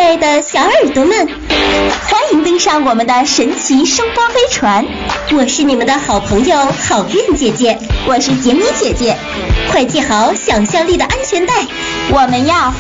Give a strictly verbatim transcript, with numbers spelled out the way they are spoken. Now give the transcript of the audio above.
爱的小耳朵们，欢迎登上我们的神奇声波飞船！我是你们的好朋友好运姐姐，我是杰米姐姐，快系好想象力的安全带，我们要